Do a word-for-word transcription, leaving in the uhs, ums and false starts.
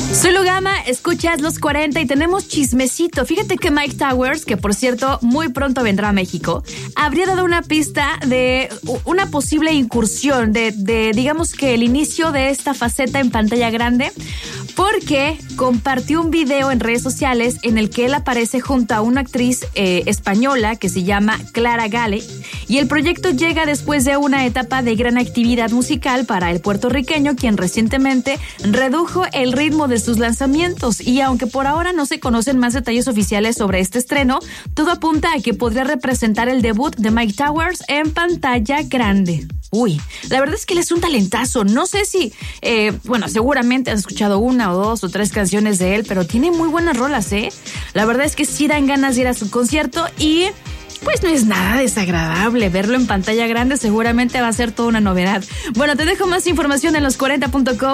Soy Lugama, escuchas Los cuarenta y tenemos chismecito. Fíjate que Mike Towers, que por cierto muy pronto vendrá a México, habría dado una pista de una posible incursión, de, de digamos que el inicio de esta faceta en pantalla grande, porque compartió un video en redes sociales en el que él aparece junto a una actriz eh, española que se llama Clara Gale, y el proyecto llega después de una etapa de gran actividad musical para el puertorriqueño, quien recientemente redujo el ritmo de sus lanzamientos, y aunque por ahora no se conocen más detalles oficiales sobre este estreno, todo apunta a que podría representar el debut de Mike Towers en pantalla grande. Uy, la verdad es que él es un talentazo. No sé si, eh, bueno, seguramente has escuchado una o dos o tres canciones de él, pero tiene muy buenas rolas, ¿eh? La verdad es que sí dan ganas de ir a su concierto y pues no es nada desagradable verlo en pantalla grande. Seguramente va a ser toda una novedad. Bueno, te dejo más información en los cuarenta punto com.